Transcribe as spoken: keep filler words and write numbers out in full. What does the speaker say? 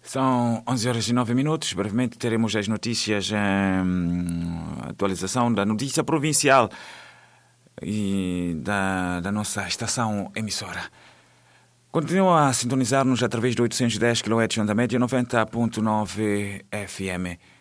São onze horas e nove minutos. Brevemente teremos as notícias, a atualização da notícia provincial e da, da nossa estação emissora. Continua a sintonizar-nos através de oitocentos e dez quilohertz onda média noventa ponto nove F M.